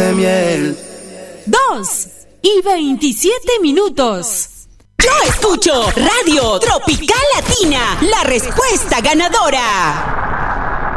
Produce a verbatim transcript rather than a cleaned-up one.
de miel. Dos y veintisiete minutos. Yo escucho Radio Tropical Latina, la respuesta ganadora.